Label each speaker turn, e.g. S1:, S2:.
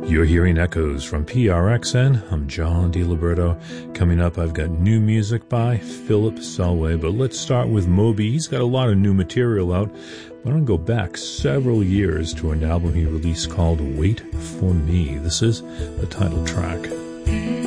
S1: You're hearing Echoes from PRXN. I'm John DiLiberto. Coming up, I've got new music by Philip Selway, but let's start with Moby. He's got a lot of new material out. But I'm going to go back several years to an album he released called Wait For Me. This is the title track.